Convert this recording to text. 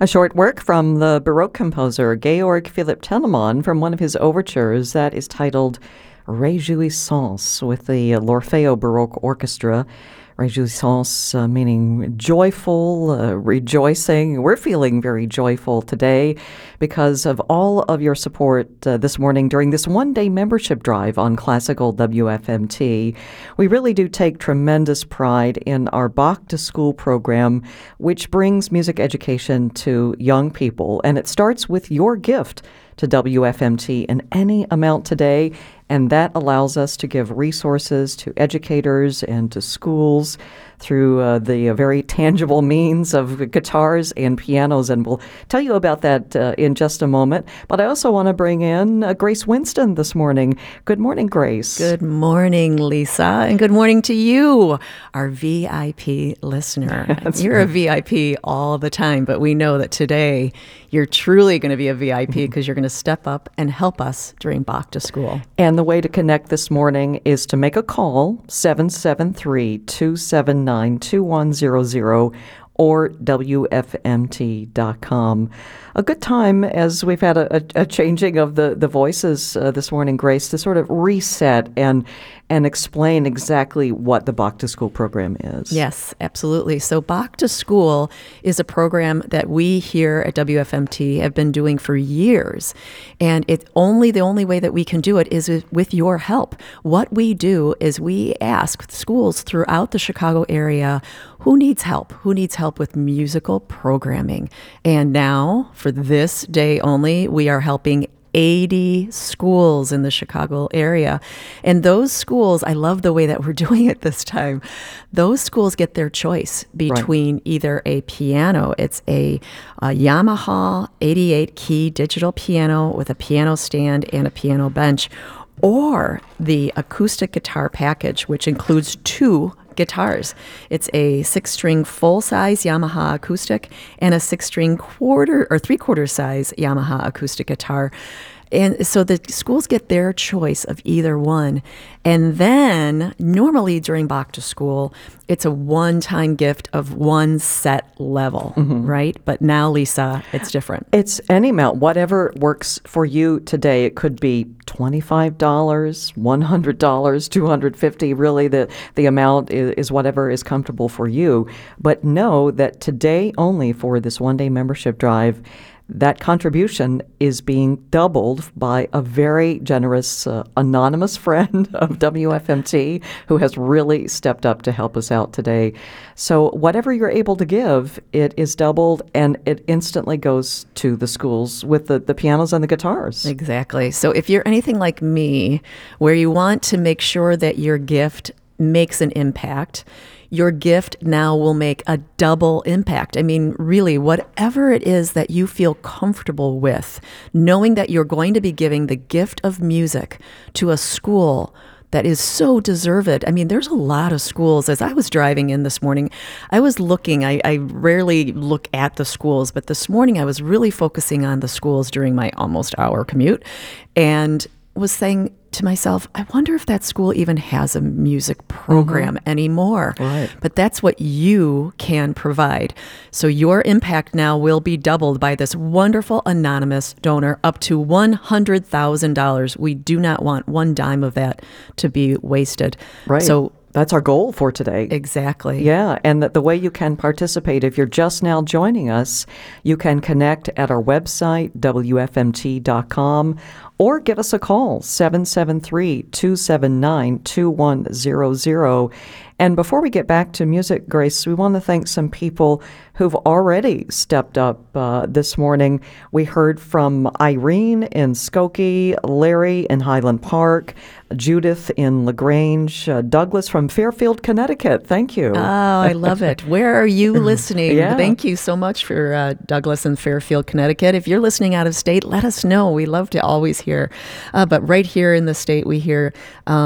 A short work from the Baroque composer Georg Philipp Telemann from one of his overtures that is titled Réjouissance with the L'Orfeo Baroque Orchestra. Réjouissance meaning joyful, rejoicing. We're feeling very joyful today because of all of your support this morning during this one-day membership drive on Classical WFMT. We really do take tremendous pride in our Bach to School program, which brings music education to young people. And it starts with your gift to WFMT in any amount today, and that allows us to give resources to educators and to schools through the very tangible means of guitars and pianos, and we'll tell you about that in just a moment. But I also want to bring in Grace Winston this morning. Good morning, Grace. Good morning, Lisa, and good morning to you, our VIP listener. You're a VIP all the time, but we know that today you're truly going to be a VIP because you're going to step up and help us during Bach to School. And the way to connect this morning is to make a call, 773-279-2100 or WFMT.com. A good time, as we've had a changing of the voices this morning, Grace, to sort of reset and explain exactly what the Bach to School program is. Yes, absolutely. So Bach to School is a program that we here at WFMT have been doing for years. And the only way that we can do it is with your help. What we do is we ask schools throughout the Chicago area who needs help with musical programming. And now, for this day only, we are helping 80 schools in the Chicago area. And those schools, I love the way that we're doing it this time. Those schools get their choice between either a piano, it's a Yamaha 88-key digital piano with a piano stand and a piano bench, or the acoustic guitar package, which includes two guitars. It's a 6-string full-size Yamaha acoustic and a 6-string quarter or 3/4 size Yamaha acoustic guitar. And so the schools get their choice of either one. And then normally during Bach to School, it's a one-time gift of one set level, right? But now, Lisa, it's different. It's any amount, whatever works for you today. It could be $25, $100, $250. Really, the amount is whatever is comfortable for you. But know that today only for this one-day membership drive, that contribution is being doubled by a very generous anonymous friend of WFMT who has really stepped up to help us out today. So whatever you're able to give, it is doubled, and it instantly goes to the schools with the pianos and the guitars. Exactly. So if you're anything like me, where you want to make sure that your gift makes an impact, your gift now will make a double impact. I mean, really, whatever it is that you feel comfortable with, knowing that you're going to be giving the gift of music to a school that is so deserved. I mean, there's a lot of schools. As I was driving in this morning, I was looking. I rarely look at the schools, but this morning I was really focusing on the schools during my almost hour commute and was saying to myself, I wonder if that school even has a music program anymore. Right. But that's what you can provide. So your impact now will be doubled by this wonderful anonymous donor, up to $100,000. We do not want one dime of that to be wasted. Right. So that's our goal for today. Exactly. Yeah, and the way you can participate, if you're just now joining us, you can connect at our website, WFMT.com, or give us a call, 773-279-2100. And before we get back to music, Grace, we want to thank some people who've already stepped up this morning. We heard from Irene in Skokie, Larry in Highland Park, Judith in LaGrange, Douglas from Fairfield, Connecticut. Thank you. Oh, I love it. Where are you listening? Yeah. Thank you so much for Douglas in Fairfield, Connecticut. If you're listening out of state, let us know. We love to always hear. But right here in the state, we hear